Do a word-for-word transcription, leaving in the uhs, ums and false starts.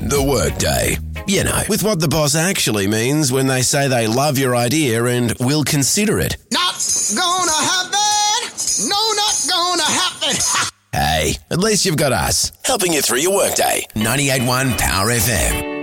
The Workday. You know, with what the boss actually means when they say they love your idea and will consider it. Not gonna happen. No, not gonna happen. Hey, at least you've got us, helping you through your workday. ninety-eight point one Power F M.